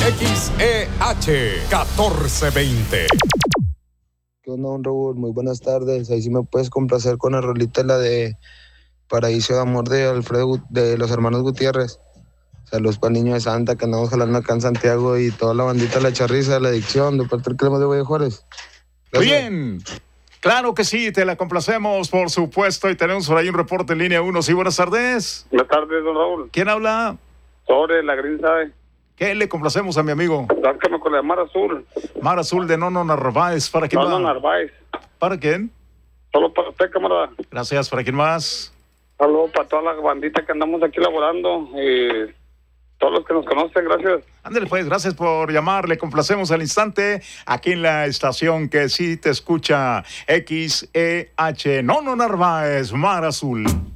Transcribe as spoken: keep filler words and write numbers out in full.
X E H catorce veinte. ¿Qué onda, don Raúl? Muy buenas tardes. Ahí sí me puedes complacer con la rolita, la de Paraíso de Amor de Alfredo, de los hermanos Gutiérrez. Saludos para el niño de Santa, que andamos jalando acá en Santiago, y toda la bandita La Charriza, La Adicción, de parte del Crema de Valle Juárez. Muy bien. Claro que sí, te la complacemos, por supuesto, y tenemos por ahí un reporte en línea uno. Sí, buenas tardes. Buenas tardes, don Raúl. ¿Quién habla? Sobre la Green sabe. ¿Qué le complacemos a mi amigo? Sácame con la Mar Azul. Mar Azul de Nono Narváez. ¿Para quién Nono va? Narváez. ¿Para quién? Solo para usted, camarada. Gracias. ¿Para quién más? Saludos para toda la bandita que andamos aquí laborando y todos los que nos conocen, gracias. Ándale pues, gracias por llamar. Le complacemos al instante aquí en la estación que sí te escucha, X E H, Nono Narváez, Mar Azul.